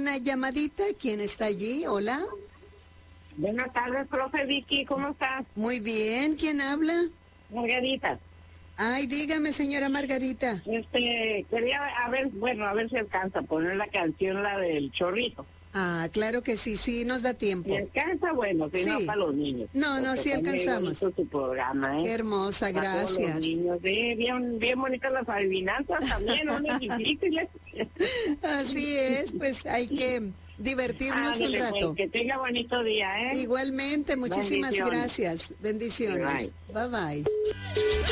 una llamadita. ¿Quién está allí? Hola. Buenas tardes, profe Vicky, ¿cómo estás? Muy bien. ¿Quién habla? Margarita. Ay, dígame, señora Margarita. Quería, a ver si alcanza a poner la canción, la del chorrito. Ah, claro que sí, sí, nos da tiempo. Si alcanza, bueno, si no, Sí. para los niños. No, Porque sí está muy alcanzamos. bonito tu programa, Qué hermosa, Para todos los gracias. niños. Bien bonitas las adivinanzas también, no es difíciles. Así es, pues hay que divertirnos un Ándale, pues, rato. que tenga bonito día, Igualmente, muchísimas Bendiciones. gracias. Bendiciones. Bye bye.